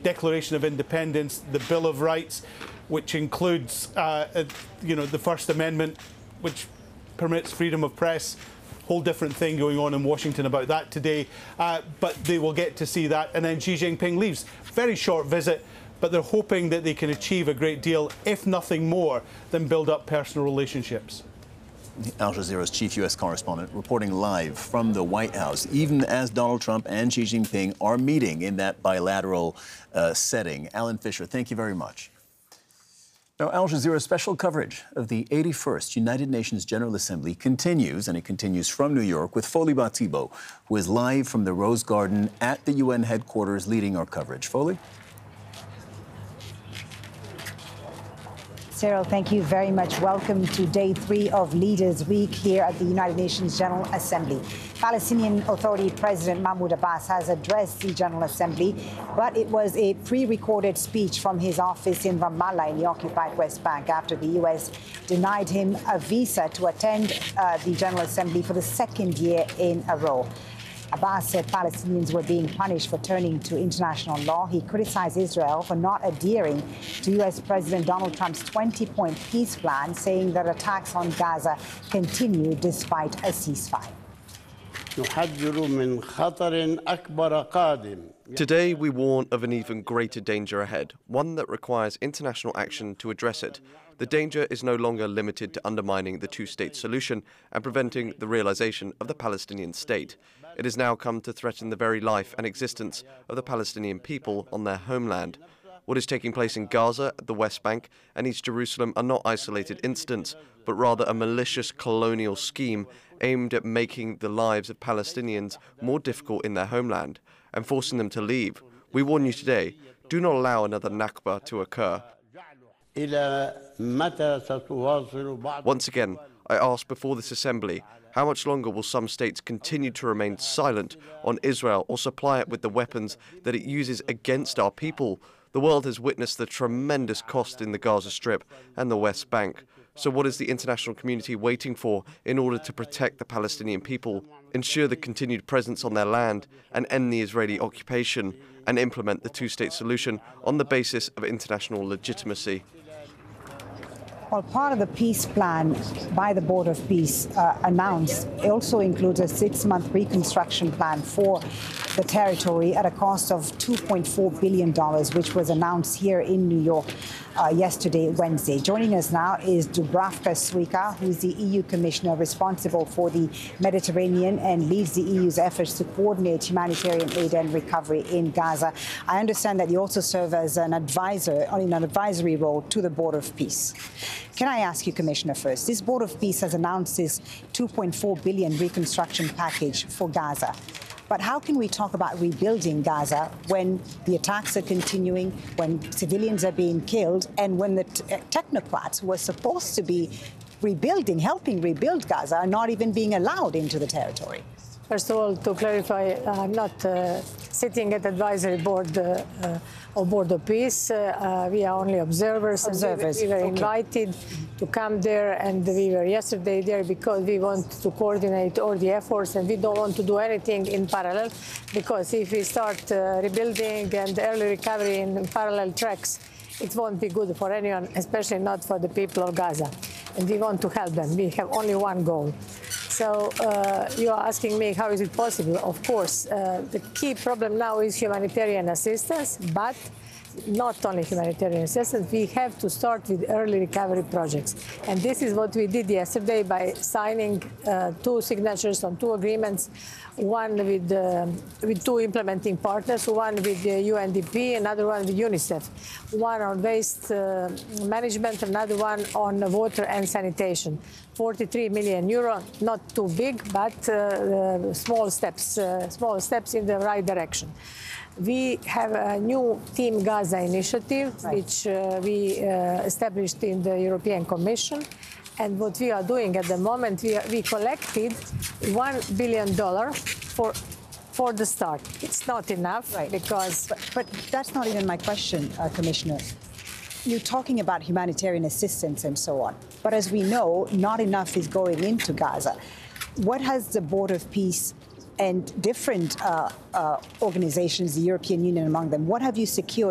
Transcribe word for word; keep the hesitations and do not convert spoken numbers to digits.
Declaration of Independence, the Bill of Rights, which includes, uh, uh, you know, the First Amendment, which permits freedom of press. Whole different thing going on in Washington about that today. Uh, but they will get to see that, and then Xi Jinping leaves. Very short visit, but they're hoping that they can achieve a great deal, if nothing more than build up personal relationships. Al Jazeera's chief U S correspondent reporting live from the White House, even as Donald Trump and Xi Jinping are meeting in that bilateral uh, setting. Alan Fisher, thank you very much. Now, Al Jazeera's special coverage of the eighty-first United Nations General Assembly continues, and it continues from New York with Foley Batibo, who is live from the Rose Garden at the U N headquarters leading our coverage. Foley? Cyril, thank you very much. Welcome to day three of Leaders Week here at the United Nations General Assembly. Palestinian Authority President Mahmoud Abbas has addressed the General Assembly, but it was a pre-recorded speech from his office in Ramallah in the occupied West Bank after the U S denied him a visa to attend uh, the General Assembly for the second year in a row. Abbas said Palestinians were being punished for turning to international law. He criticized Israel for not adhering to U S President Donald Trump's twenty-point peace plan, saying that attacks on Gaza continue despite a ceasefire. Today, we warn of an even greater danger ahead, one that requires international action to address it. The danger is no longer limited to undermining the two-state solution and preventing the realization of the Palestinian state. It has now come to threaten the very life and existence of the Palestinian people on their homeland. What is taking place in Gaza, the West Bank, and East Jerusalem are not isolated incidents, but rather a malicious colonial scheme aimed at making the lives of Palestinians more difficult in their homeland and forcing them to leave. We warn you today, do not allow another Nakba to occur. Once again, I ask before this assembly, how much longer will some states continue to remain silent on Israel or supply it with the weapons that it uses against our people? The world has witnessed the tremendous cost in the Gaza Strip and the West Bank. So what is the international community waiting for in order to protect the Palestinian people, ensure the continued presence on their land, and end the Israeli occupation, and implement the two-state solution on the basis of international legitimacy? Well, part of the peace plan by the Board of Peace uh, announced also includes a six-month reconstruction plan for the territory at a cost of two point four billion dollars, which was announced here in New York uh, yesterday, Wednesday. Joining us now is Dubravka Suica, who is the E U Commissioner responsible for the Mediterranean and leads the E U's efforts to coordinate humanitarian aid and recovery in Gaza. I understand that you also serve as an advisor, in an advisory role to the Board of Peace. Can I ask you, Commissioner, first, this Board of Peace has announced this two point four billion dollars reconstruction package for Gaza. But how can we talk about rebuilding Gaza when the attacks are continuing, when civilians are being killed, and when the technocrats who are supposed to be rebuilding, helping rebuild Gaza, are not even being allowed into the territory? First of all, to clarify, I'm not uh, sitting at advisory board uh, uh, or Board of Peace. Uh, uh, we are only observers. Observers. And we, we were okay. invited to come there, and we were yesterday there because we want to coordinate all the efforts, and we don't want to do anything in parallel, because if we start uh, rebuilding and early recovery in parallel tracks, it won't be good for anyone, especially not for the people of Gaza. And we want to help them. We have only one goal. So uh, you are asking me how is it possible? Of course, uh, the key problem now is humanitarian assistance, but not only humanitarian assistance, we have to start with early recovery projects. And this is what we did yesterday by signing uh, two signatures on two agreements, one with, uh, with two implementing partners, one with the U N D P, another one with UNICEF, one on waste uh, management, another one on water and sanitation. forty-three million euro, not too big, but uh, uh, small steps, uh, small steps in the right direction. We have a new Team Gaza initiative, right, which uh, we uh, established in the European Commission. And what we are doing at the moment, we, are, we collected one billion dollars for, for the start. It's not enough, right, because... But, but that's not even my question, uh, Commissioner. You're talking about humanitarian assistance and so on. But as we know, not enough is going into Gaza. What has the Board of Peace and different uh, uh, organizations, the European Union among them, what have you secured